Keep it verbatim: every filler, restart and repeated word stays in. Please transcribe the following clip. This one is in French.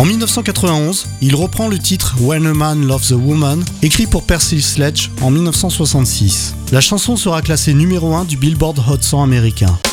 En dix-neuf cent quatre-vingt-onze, il reprend le titre When a Man Loves a Woman, écrit pour Percy Sledge en dix-neuf cent soixante-six. La chanson sera classée numéro un du Billboard Hot cent américain.